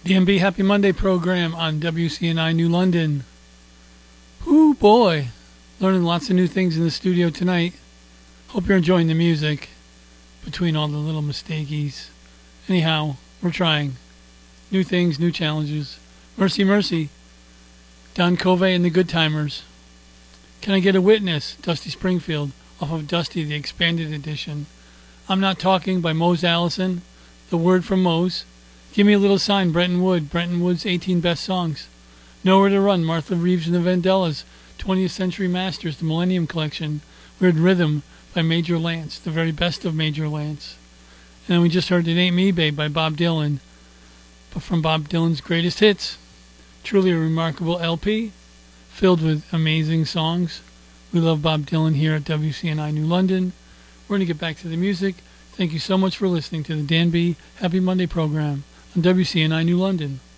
DMB Happy Monday program on WCNI New London. Ooh boy, learning lots of new things in the studio tonight. Hope you're enjoying the music between all the little mistakies. Anyhow, we're trying. New things, new challenges. Mercy, Mercy. Don Covey and the Good Timers. Can I Get a Witness? Dusty Springfield off of Dusty, the Expanded Edition. I'm Not Talking by Mose Allison. The Word from Mose. Give Me a Little Sign, Brenton Wood. Brenton Wood's 18 Best Songs. Nowhere to Run, Martha Reeves and the Vandellas. 20th Century Masters, the Millennium Collection. Weird Rhythm by Major Lance, the very best of Major Lance. And then we just heard It Ain't Me, Babe by Bob Dylan. But from Bob Dylan's greatest hits. Truly a remarkable LP, filled with amazing songs. We love Bob Dylan here at WCNI New London. We're going to get back to the music. Thank you so much for listening to the Dan B. Happy Monday program on WCNI New London.